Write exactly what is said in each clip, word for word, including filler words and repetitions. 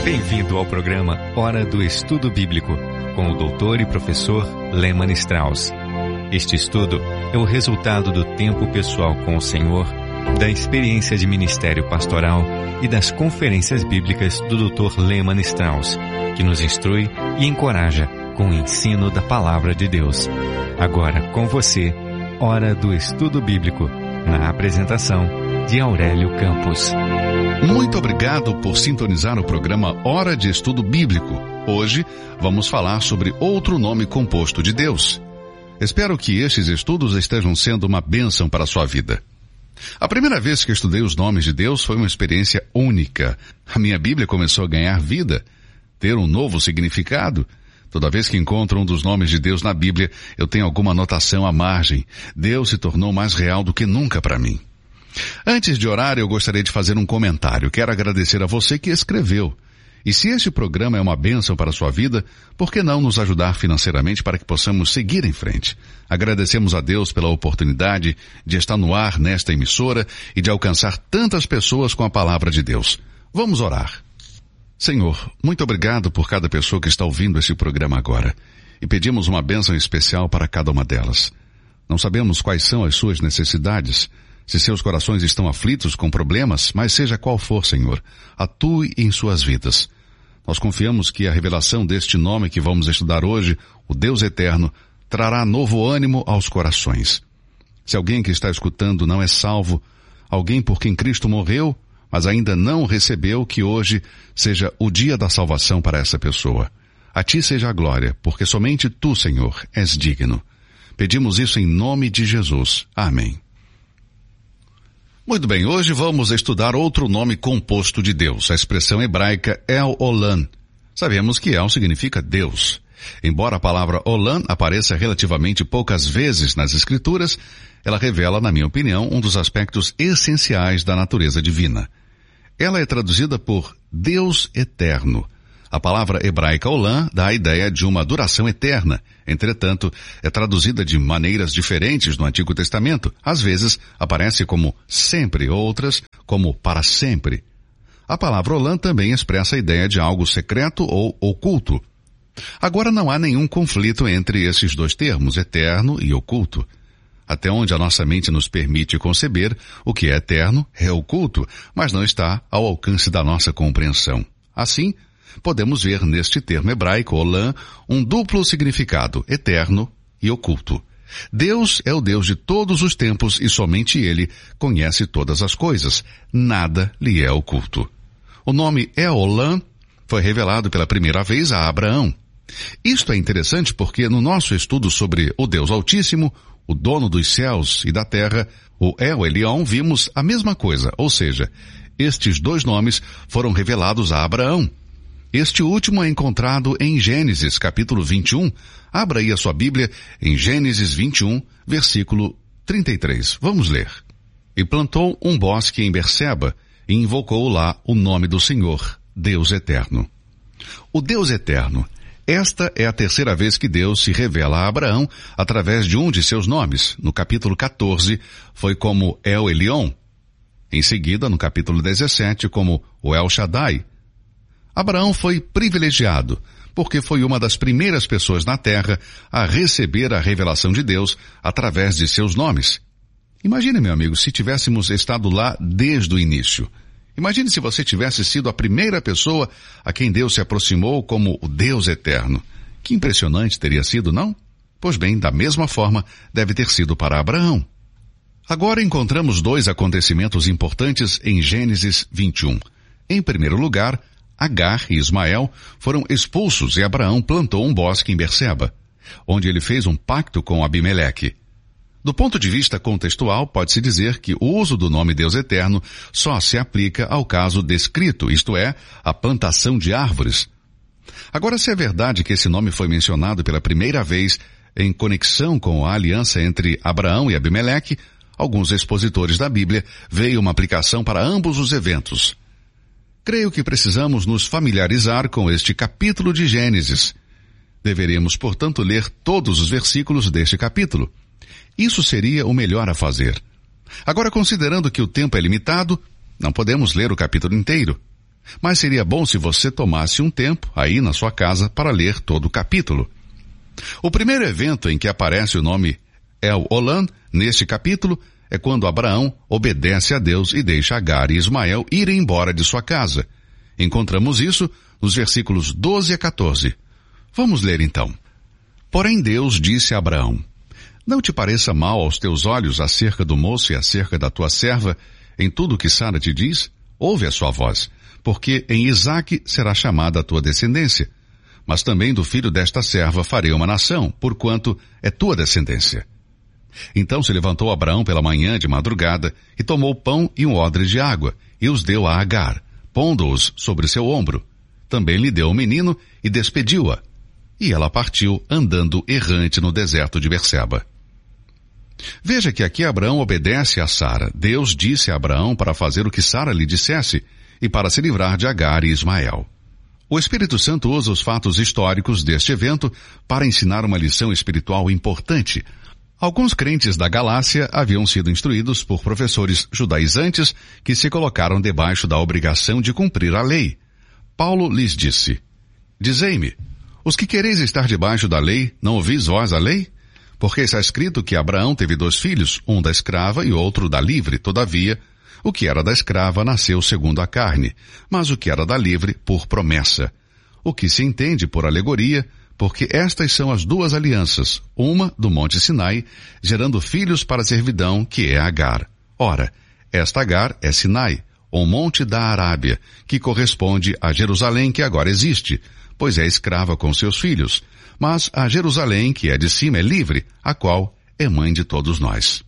Bem-vindo ao programa Hora do Estudo Bíblico, com o doutor e professor Lehmann Strauss. Este estudo é o resultado do tempo pessoal com o Senhor, da experiência de ministério pastoral e das conferências bíblicas do doutor Lehmann Strauss, que nos instrui e encoraja com o ensino da Palavra de Deus. Agora com você, Hora do Estudo Bíblico, na apresentação de Aurélio Campos. Muito obrigado por sintonizar o programa Hora de Estudo Bíblico. Hoje vamos falar sobre outro nome composto de Deus. Espero que estes estudos estejam sendo uma bênção para a sua vida. A primeira vez que estudei os nomes de Deus foi uma experiência única. A minha Bíblia começou a ganhar vida, ter um novo significado. Toda vez que encontro um dos nomes de Deus na Bíblia, eu tenho alguma anotação à margem. Deus se tornou mais real do que nunca para mim. Antes de orar, eu gostaria de fazer um comentário. Quero agradecer a você que escreveu. E se este programa é uma bênção para a sua vida, por que não nos ajudar financeiramente para que possamos seguir em frente? Agradecemos a Deus pela oportunidade de estar no ar nesta emissora e de alcançar tantas pessoas com a palavra de Deus. Vamos orar. Senhor, muito obrigado por cada pessoa que está ouvindo este programa agora. E pedimos uma bênção especial para cada uma delas. Não sabemos quais são as suas necessidades, se seus corações estão aflitos com problemas, mas seja qual for, Senhor, atue em suas vidas. Nós confiamos que a revelação deste nome que vamos estudar hoje, o Deus Eterno, trará novo ânimo aos corações. Se alguém que está escutando não é salvo, alguém por quem Cristo morreu, mas ainda não recebeu, que hoje seja o dia da salvação para essa pessoa. A Ti seja a glória, porque somente Tu, Senhor, és digno. Pedimos isso em nome de Jesus. Amém. Muito bem, hoje vamos estudar outro nome composto de Deus, a expressão hebraica El Olam. Sabemos que El significa Deus. Embora a palavra Olam apareça relativamente poucas vezes nas Escrituras, ela revela, na minha opinião, um dos aspectos essenciais da natureza divina. Ela é traduzida por Deus Eterno. A palavra hebraica Olam dá a ideia de uma duração eterna. Entretanto, é traduzida de maneiras diferentes no Antigo Testamento. Às vezes, aparece como sempre, outras como para sempre. A palavra Olam também expressa a ideia de algo secreto ou oculto. Agora não há nenhum conflito entre esses dois termos, eterno e oculto. Até onde a nossa mente nos permite conceber, o que é eterno é oculto, mas não está ao alcance da nossa compreensão. Assim, podemos ver neste termo hebraico, Olam, um duplo significado, eterno e oculto. Deus é o Deus de todos os tempos e somente Ele conhece todas as coisas. Nada lhe é oculto. O nome El Olam foi revelado pela primeira vez a Abraão. Isto é interessante porque no nosso estudo sobre o Deus Altíssimo, o dono dos céus e da terra, o El Elyon, vimos a mesma coisa, ou seja, estes dois nomes foram revelados a Abraão. Este último é encontrado em Gênesis, capítulo vinte e um. Abra aí a sua Bíblia em Gênesis vinte e um, versículo trinta e três. Vamos ler. E plantou um bosque em Berseba, e invocou lá o nome do Senhor, Deus Eterno. O Deus Eterno. Esta é a terceira vez que Deus se revela a Abraão através de um de seus nomes. No capítulo quatorze, foi como El Elyon. Em seguida, no capítulo dezessete, como o El Shaddai. Abraão foi privilegiado, porque foi uma das primeiras pessoas na terra a receber a revelação de Deus através de seus nomes. Imagine, meu amigo, se tivéssemos estado lá desde o início. Imagine se você tivesse sido a primeira pessoa a quem Deus se aproximou como o Deus Eterno. Que impressionante teria sido, não? Pois bem, da mesma forma, deve ter sido para Abraão. Agora encontramos dois acontecimentos importantes em Gênesis vinte e um. Em primeiro lugar, Agar e Ismael foram expulsos e Abraão plantou um bosque em Berseba, onde ele fez um pacto com Abimeleque. Do ponto de vista contextual, pode-se dizer que o uso do nome Deus Eterno só se aplica ao caso descrito, isto é, a plantação de árvores. Agora, se é verdade que esse nome foi mencionado pela primeira vez em conexão com a aliança entre Abraão e Abimeleque, alguns expositores da Bíblia veem uma aplicação para ambos os eventos. Creio que precisamos nos familiarizar com este capítulo de Gênesis. Deveremos, portanto, ler todos os versículos deste capítulo. Isso seria o melhor a fazer. Agora, considerando que o tempo é limitado, não podemos ler o capítulo inteiro. Mas seria bom se você tomasse um tempo aí na sua casa para ler todo o capítulo. O primeiro evento em que aparece o nome El-Olam, neste capítulo, é quando Abraão obedece a Deus e deixa Agar e Ismael irem embora de sua casa. Encontramos isso nos versículos doze a quatorze. Vamos ler então. Porém Deus disse a Abraão: não te pareça mal aos teus olhos acerca do moço e acerca da tua serva, em tudo o que Sara te diz? Ouve a sua voz, porque em Isaque será chamada a tua descendência. Mas também do filho desta serva farei uma nação, porquanto é tua descendência. Então se levantou Abraão pela manhã de madrugada, e tomou pão e um odre de água, e os deu a Agar, pondo-os sobre seu ombro. Também lhe deu o menino, e despediu-a. E ela partiu, andando errante no deserto de Berseba. Veja que aqui Abraão obedece a Sara. Deus disse a Abraão para fazer o que Sara lhe dissesse, e para se livrar de Agar e Ismael. O Espírito Santo usa os fatos históricos deste evento para ensinar uma lição espiritual importante. Alguns crentes da Galácia haviam sido instruídos por professores judaizantes que se colocaram debaixo da obrigação de cumprir a lei. Paulo lhes disse: dizei-me, os que quereis estar debaixo da lei, não ouvis vós a lei? Porque está escrito que Abraão teve dois filhos, um da escrava e outro da livre. Todavia, o que era da escrava nasceu segundo a carne, mas o que era da livre por promessa. O que se entende por alegoria, porque estas são as duas alianças, uma do monte Sinai, gerando filhos para a servidão, que é Agar. Ora, esta Agar é Sinai, o monte da Arábia, que corresponde a Jerusalém que agora existe, pois é escrava com seus filhos. Mas a Jerusalém, que é de cima, é livre, a qual é mãe de todos nós.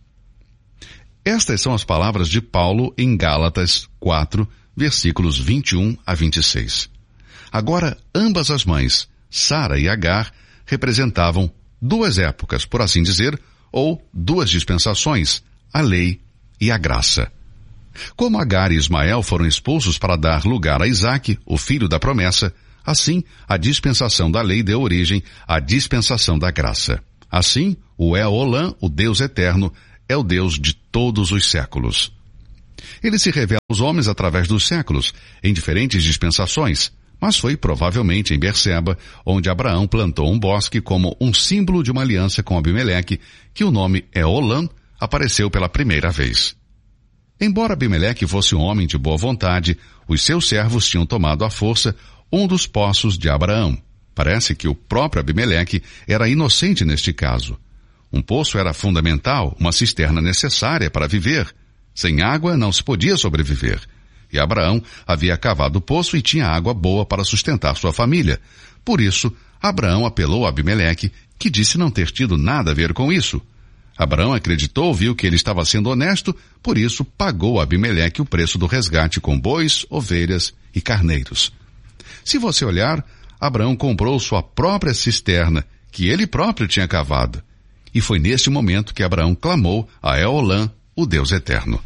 Estas são as palavras de Paulo em Gálatas quatro, versículos vinte e um a vinte e seis. Agora, ambas as mães, Sara e Agar, representavam duas épocas, por assim dizer, ou duas dispensações, a lei e a graça. Como Agar e Ismael foram expulsos para dar lugar a Isaque, o filho da promessa, assim a dispensação da lei deu origem à dispensação da graça. Assim, o El-Olam, o Deus eterno, é o Deus de todos os séculos. Ele se revela aos homens através dos séculos, em diferentes dispensações, mas foi provavelmente em Berseba, onde Abraão plantou um bosque como um símbolo de uma aliança com Abimeleque, que o nome El-Olam apareceu pela primeira vez. Embora Abimeleque fosse um homem de boa vontade, os seus servos tinham tomado à força um dos poços de Abraão. Parece que o próprio Abimeleque era inocente neste caso. Um poço era fundamental, uma cisterna necessária para viver. Sem água não se podia sobreviver. E Abraão havia cavado o poço e tinha água boa para sustentar sua família. Por isso, Abraão apelou a Abimeleque, que disse não ter tido nada a ver com isso. Abraão acreditou, viu que ele estava sendo honesto, por isso pagou a Abimeleque o preço do resgate com bois, ovelhas e carneiros. Se você olhar, Abraão comprou sua própria cisterna, que ele próprio tinha cavado. E foi neste momento que Abraão clamou a El-Olam, o Deus eterno.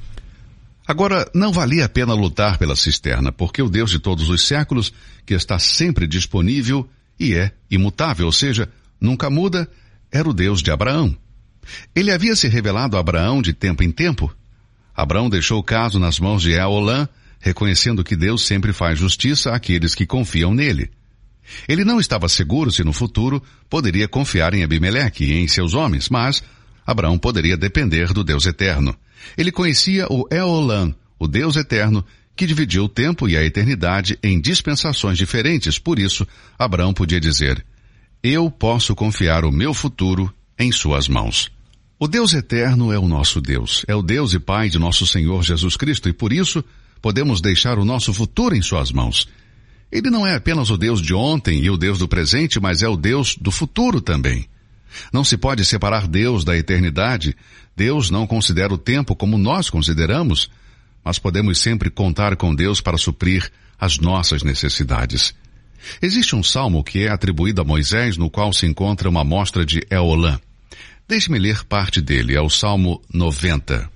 Agora, não valia a pena lutar pela cisterna, porque o Deus de todos os séculos, que está sempre disponível e é imutável, ou seja, nunca muda, era o Deus de Abraão. Ele havia se revelado a Abraão de tempo em tempo. Abraão deixou o caso nas mãos de El-Olam, reconhecendo que Deus sempre faz justiça àqueles que confiam nele. Ele não estava seguro se no futuro poderia confiar em Abimeleque e em seus homens, mas Abraão poderia depender do Deus eterno. Ele conhecia o El-Olam, o Deus eterno, que dividiu o tempo e a eternidade em dispensações diferentes. Por isso, Abraão podia dizer: eu posso confiar o meu futuro em suas mãos. O Deus eterno é o nosso Deus, é o Deus e Pai de nosso Senhor Jesus Cristo, e por isso podemos deixar o nosso futuro em suas mãos. Ele não é apenas o Deus de ontem e o Deus do presente, mas é o Deus do futuro também. Não se pode separar Deus da eternidade. Deus não considera o tempo como nós consideramos, mas podemos sempre contar com Deus para suprir as nossas necessidades. Existe um salmo que é atribuído a Moisés, no qual se encontra uma amostra de El-Olam. Deixe-me ler parte dele, é o Salmo noventa.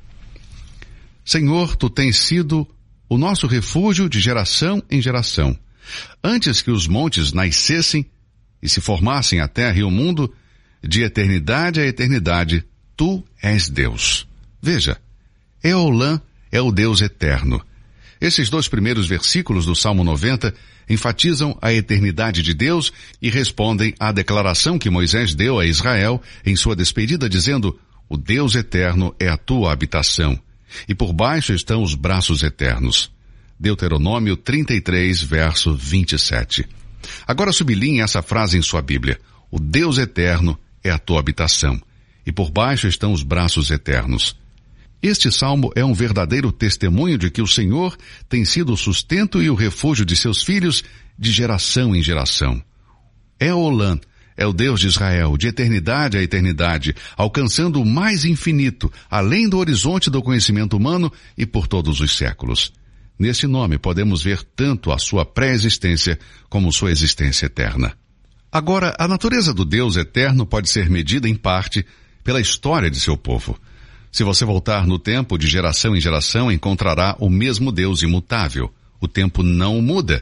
Senhor, tu tens sido o nosso refúgio de geração em geração. Antes que os montes nascessem e se formassem a terra e o mundo, de eternidade a eternidade, tu és Deus. Veja, El-Olam é o Deus eterno. Esses dois primeiros versículos do Salmo noventa enfatizam a eternidade de Deus e respondem à declaração que Moisés deu a Israel em sua despedida, dizendo: o Deus eterno é a tua habitação, e por baixo estão os braços eternos. Deuteronômio trinta e três, verso vinte e sete. Agora sublinhe essa frase em sua Bíblia: o Deus eterno é a tua habitação, e por baixo estão os braços eternos. Este salmo é um verdadeiro testemunho de que o Senhor tem sido o sustento e o refúgio de seus filhos de geração em geração. El-Olam é o Deus de Israel, de eternidade a eternidade, alcançando o mais infinito, além do horizonte do conhecimento humano e por todos os séculos. Neste nome podemos ver tanto a sua pré-existência como sua existência eterna. Agora, a natureza do Deus eterno pode ser medida em parte pela história de seu povo. Se você voltar no tempo, de geração em geração, encontrará o mesmo Deus imutável. O tempo não muda.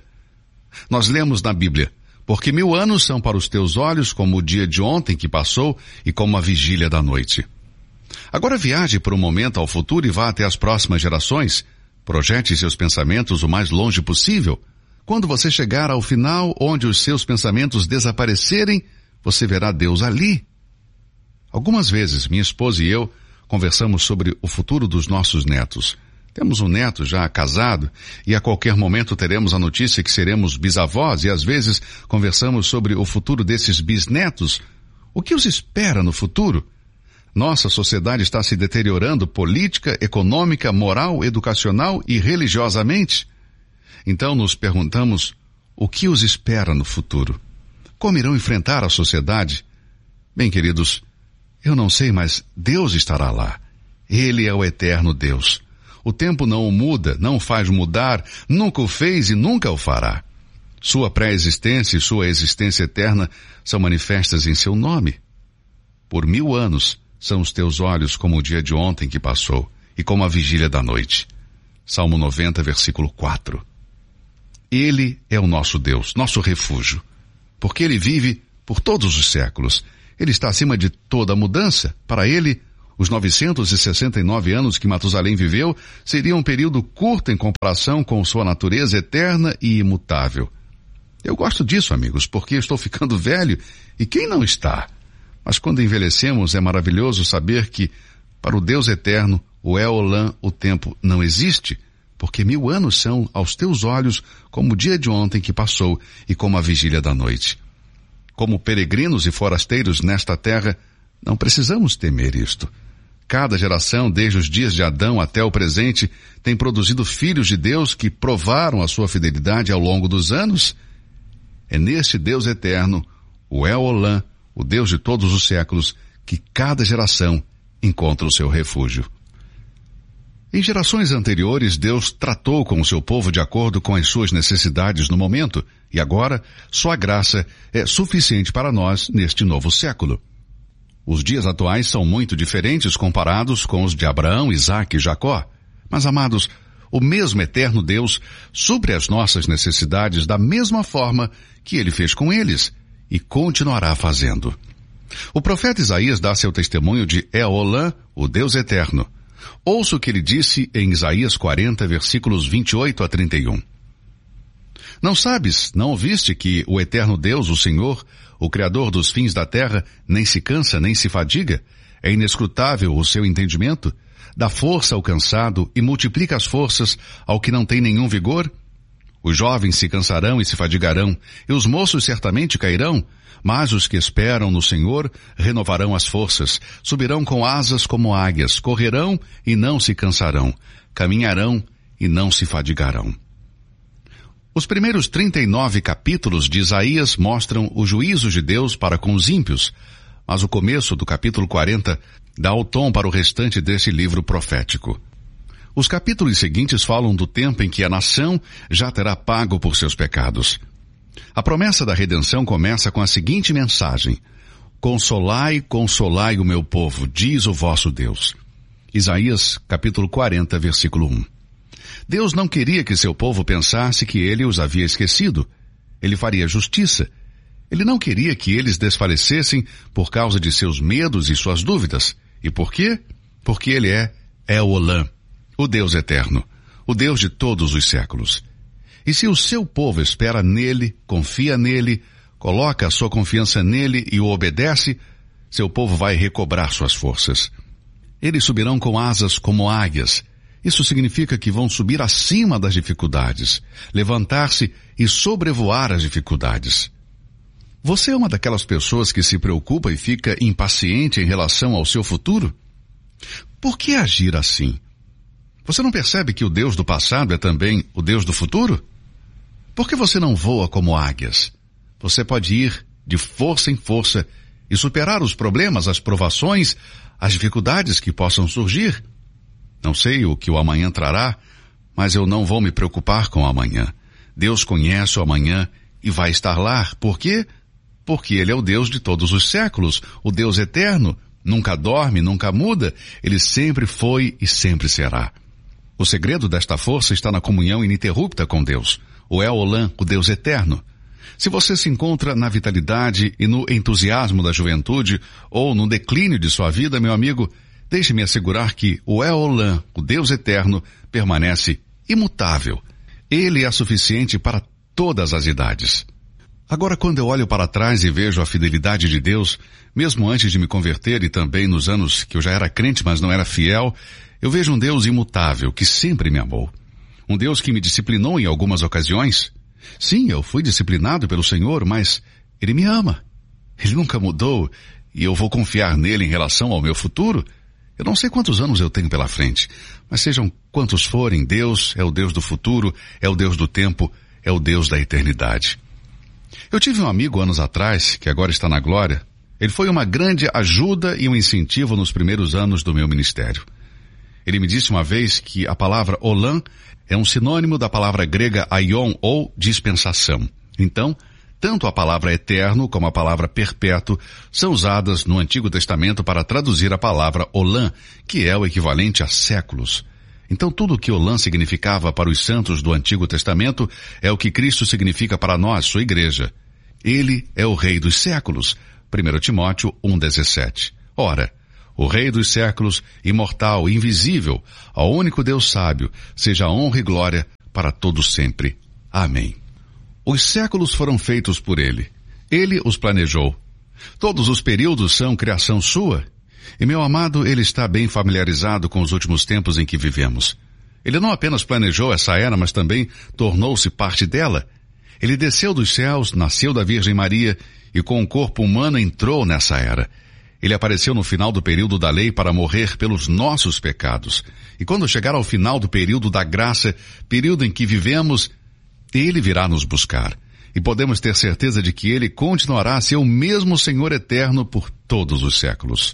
Nós lemos na Bíblia: porque mil anos são para os teus olhos como o dia de ontem que passou e como a vigília da noite. Agora viaje por um momento ao futuro e vá até as próximas gerações. Projete seus pensamentos o mais longe possível. Quando você chegar ao final, onde os seus pensamentos desaparecerem, você verá Deus ali. Algumas vezes, minha esposa e eu conversamos sobre o futuro dos nossos netos. Temos um neto já casado e a qualquer momento teremos a notícia que seremos bisavós e às vezes conversamos sobre o futuro desses bisnetos. O que os espera no futuro? Nossa sociedade está se deteriorando política, econômica, moral, educacional e religiosamente. Então nos perguntamos: o que os espera no futuro? Como irão enfrentar a sociedade? Bem, queridos, eu não sei, mas Deus estará lá. Ele é o eterno Deus. O tempo não o muda, não o faz mudar, nunca o fez e nunca o fará. Sua pré-existência e sua existência eterna são manifestas em seu nome. Por mil anos são os teus olhos como o dia de ontem que passou e como a vigília da noite. Salmo noventa, versículo quatro. Ele é o nosso Deus, nosso refúgio, porque Ele vive por todos os séculos. Ele está acima de toda mudança. Para Ele, os novecentos e sessenta e nove anos que Matusalém viveu seriam um período curto em comparação com sua natureza eterna e imutável. Eu gosto disso, amigos, porque estou ficando velho e quem não está? Mas quando envelhecemos é maravilhoso saber que, para o Deus eterno, o El-Olam, o tempo não existe, porque mil anos são aos teus olhos como o dia de ontem que passou e como a vigília da noite. Como peregrinos e forasteiros nesta terra, não precisamos temer isto. Cada geração, desde os dias de Adão até o presente, tem produzido filhos de Deus que provaram a sua fidelidade ao longo dos anos. É neste Deus eterno, o El-Olam, o Deus de todos os séculos, que cada geração encontra o seu refúgio. Em gerações anteriores, Deus tratou com o seu povo de acordo com as suas necessidades no momento, e agora, sua graça é suficiente para nós neste novo século. Os dias atuais são muito diferentes comparados com os de Abraão, Isaque e Jacó. Mas, amados, o mesmo eterno Deus supre as nossas necessidades da mesma forma que Ele fez com eles, e continuará fazendo. O profeta Isaías dá seu testemunho de El-Olam, o Deus eterno. Ouça o que ele disse em Isaías quarenta, versículos vinte e oito a trinta e um. Não sabes, não ouviste que o eterno Deus, o Senhor, o Criador dos fins da terra, nem se cansa, nem se fadiga? É inescrutável o seu entendimento? Dá força ao cansado e multiplica as forças ao que não tem nenhum vigor? Os jovens se cansarão e se fadigarão, e os moços certamente cairão, mas os que esperam no Senhor renovarão as forças, subirão com asas como águias, correrão e não se cansarão, caminharão e não se fadigarão. Os primeiros trinta e nove capítulos de Isaías mostram o juízo de Deus para com os ímpios, mas o começo do capítulo quarenta dá o tom para o restante desse livro profético. Os capítulos seguintes falam do tempo em que a nação já terá pago por seus pecados. A promessa da redenção começa com a seguinte mensagem: Consolai, consolai o meu povo, diz o vosso Deus. Isaías, capítulo quarenta, versículo um. Deus não queria que seu povo pensasse que ele os havia esquecido. Ele faria justiça. Ele não queria que eles desfalecessem por causa de seus medos e suas dúvidas. E por quê? Porque ele é El-Olam, o Deus eterno, o Deus de todos os séculos. E se o seu povo espera nele, confia nele, coloca a sua confiança nele e o obedece, seu povo vai recobrar suas forças. Eles subirão com asas como águias. Isso significa que vão subir acima das dificuldades, levantar-se e sobrevoar as dificuldades. Você é uma daquelas pessoas que se preocupa e fica impaciente em relação ao seu futuro? Por que agir assim? Você não percebe que o Deus do passado é também o Deus do futuro? Por que você não voa como águias? Você pode ir de força em força e superar os problemas, as provações, as dificuldades que possam surgir. Não sei o que o amanhã trará, mas eu não vou me preocupar com o amanhã. Deus conhece o amanhã e vai estar lá. Por quê? Porque Ele é o Deus de todos os séculos, o Deus eterno, nunca dorme, nunca muda, Ele sempre foi e sempre será. O segredo desta força está na comunhão ininterrupta com Deus, o El Olam, o Deus eterno. Se você se encontra na vitalidade e no entusiasmo da juventude ou no declínio de sua vida, meu amigo, deixe-me assegurar que o El Olam, o Deus eterno, permanece imutável. Ele é suficiente para todas as idades. Agora, quando eu olho para trás e vejo a fidelidade de Deus, mesmo antes de me converter e também nos anos que eu já era crente, mas não era fiel, eu vejo um Deus imutável, que sempre me amou. Um Deus que me disciplinou em algumas ocasiões. Sim, eu fui disciplinado pelo Senhor, mas Ele me ama. Ele nunca mudou e eu vou confiar nele em relação ao meu futuro. Eu não sei quantos anos eu tenho pela frente, mas sejam quantos forem, Deus é o Deus do futuro, é o Deus do tempo, é o Deus da eternidade. Eu tive um amigo anos atrás, que agora está na glória. Ele foi uma grande ajuda e um incentivo nos primeiros anos do meu ministério. Ele me disse uma vez que a palavra Olam é um sinônimo da palavra grega aion, ou dispensação. Então, tanto a palavra eterno como a palavra perpétuo são usadas no Antigo Testamento para traduzir a palavra Olam, que é o equivalente a séculos. Então tudo o que Olam significava para os santos do Antigo Testamento é o que Cristo significa para nós, sua igreja. Ele é o Rei dos séculos. primeiro Timóteo um, dezessete. Ora, o Rei dos séculos, imortal, invisível, ao único Deus sábio, seja honra e glória para todos sempre. Amém. Os séculos foram feitos por Ele. Ele os planejou. Todos os períodos são criação sua. E meu amado, Ele está bem familiarizado com os últimos tempos em que vivemos. Ele não apenas planejou essa era, mas também tornou-se parte dela. Ele desceu dos céus, nasceu da Virgem Maria e com o corpo humano entrou nessa era. Ele apareceu no final do período da lei para morrer pelos nossos pecados. E quando chegar ao final do período da graça, período em que vivemos, Ele virá nos buscar. E podemos ter certeza de que Ele continuará a ser o mesmo Senhor eterno por todos os séculos.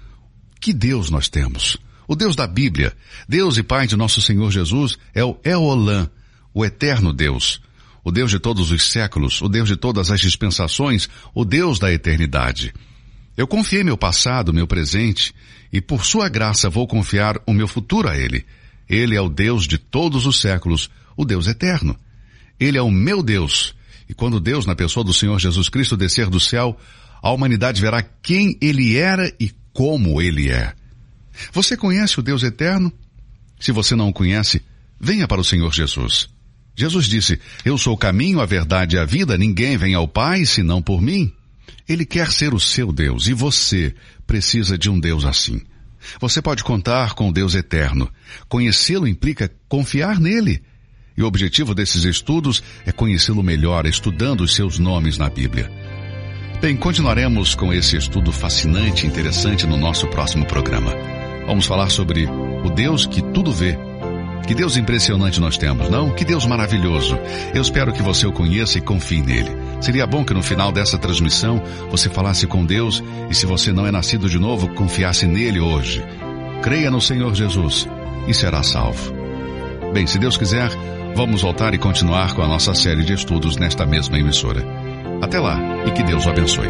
Que Deus nós temos! O Deus da Bíblia, Deus e Pai de nosso Senhor Jesus, é o El Olam, o eterno Deus, o Deus de todos os séculos, o Deus de todas as dispensações, o Deus da eternidade. Eu confiei meu passado, meu presente, e por sua graça vou confiar o meu futuro a Ele. Ele é o Deus de todos os séculos, o Deus eterno. Ele é o meu Deus, e quando Deus, na pessoa do Senhor Jesus Cristo, descer do céu, a humanidade verá quem Ele era e como Ele é. Você conhece o Deus eterno? Se você não o conhece, venha para o Senhor Jesus. Jesus disse, eu sou o caminho, a verdade e a vida, ninguém vem ao Pai senão por mim. Ele quer ser o seu Deus e você precisa de um Deus assim. Você pode contar com o Deus eterno. Conhecê-lo implica confiar nele. E o objetivo desses estudos é conhecê-lo melhor, estudando os seus nomes na Bíblia. Bem, continuaremos com esse estudo fascinante e interessante no nosso próximo programa. Vamos falar sobre o Deus que tudo vê. Que Deus impressionante nós temos, não? Que Deus maravilhoso. Eu espero que você o conheça e confie nele. Seria bom que no final dessa transmissão você falasse com Deus e, se você não é nascido de novo, confiasse nele hoje. Creia no Senhor Jesus e será salvo. Bem, se Deus quiser, vamos voltar e continuar com a nossa série de estudos nesta mesma emissora. Até lá, e que Deus o abençoe.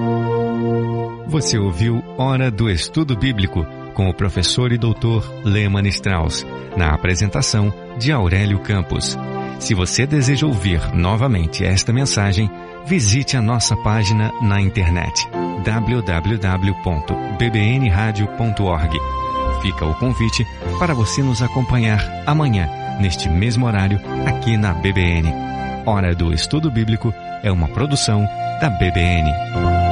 Você ouviu Hora do Estudo Bíblico com o professor e doutor Leman Strauss, na apresentação de Aurélio Campos. Se você deseja ouvir novamente esta mensagem, visite a nossa página na internet w w w ponto b b n radio ponto org. Fica o convite para você nos acompanhar amanhã, neste mesmo horário, aqui na B B N. Hora do Estudo Bíblico é uma produção da B B N.